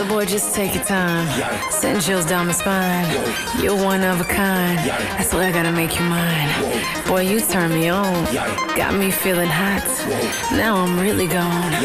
boy, just take your time. Send chills down my spine. You're one of a kind. That's why I gotta make you mine. Boy, you turn me on. Got me feeling hot. Now I'm really gone.